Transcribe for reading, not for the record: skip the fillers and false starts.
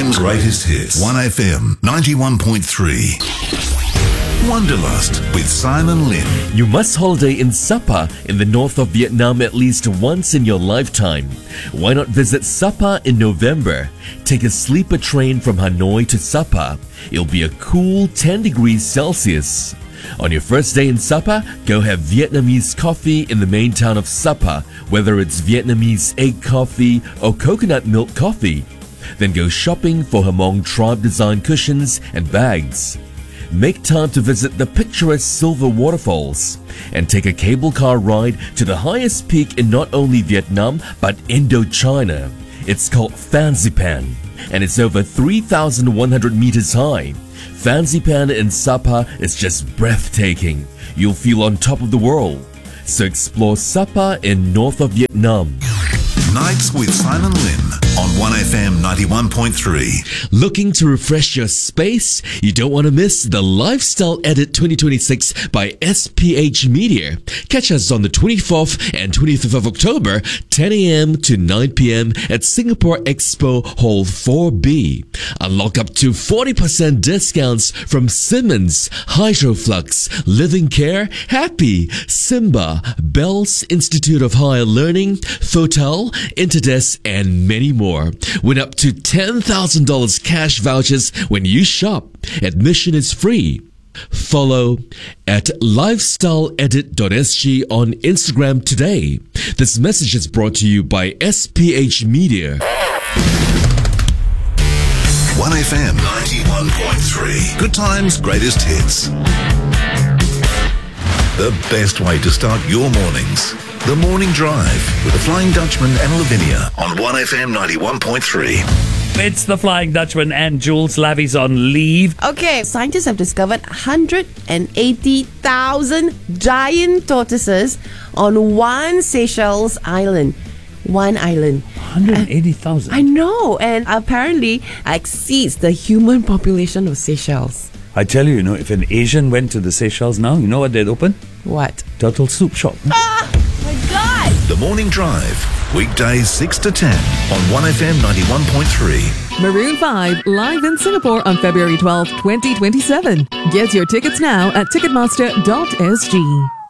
time's greatest hits. 1FM 91.3. Wanderlust with Simon Lin. You must holiday in Sapa in the north of Vietnam at least once in your lifetime. Why not visit Sapa in November? Take a sleeper train from Hanoi to Sapa. It'll be a cool 10 degrees Celsius. On your first day in Sapa, go have Vietnamese coffee in the main town of Sapa, whether it's Vietnamese egg coffee or coconut milk coffee. Then go shopping for Hmong tribe design cushions and bags. Make time to visit the picturesque Silver Waterfalls and take a cable car ride to the highest peak in not only Vietnam but Indochina. It's called Phan Xipang and it's over 3,100 meters high. Phan Xipang in Sapa is just breathtaking. You'll feel on top of the world. So explore Sapa in north of Vietnam. Nights with Simon Lin on 1FM 91.3. Looking to refresh your space? You don't want to miss the Lifestyle Edit 2026 by SPH Media. Catch us on the 24th and 25th of October, 10 a.m. to 9 p.m. at Singapore Expo Hall 4B. Unlock up to 40% discounts from Simmons, Hydroflux, Living Care, Happy, Simba, Bell's Institute of Higher Learning, Fotal, Interdesk, and many more. Win up to $10,000 cash vouchers when you shop. Admission is free. Follow at lifestyleedit.sg on Instagram today. This message is brought to you by SPH Media. 1FM 91.3. Good times, greatest hits. The best way to start your mornings. The Morning Drive with the Flying Dutchman and Lavinia on 1FM 91.3. It's the Flying Dutchman and Jules Lavi's on leave. Okay, scientists have discovered 180,000 giant tortoises on one Seychelles island. One island. 180,000? I know, and apparently exceeds the human population of Seychelles. I tell you, if an Asian went to the Seychelles now, you know what they'd open? What? Turtle soup shop. Ah! My God! The Morning Drive, weekdays 6 to 10 on 1FM 91.3. Maroon 5 live in Singapore on February 12, 2027. Get your tickets now at ticketmaster.sg.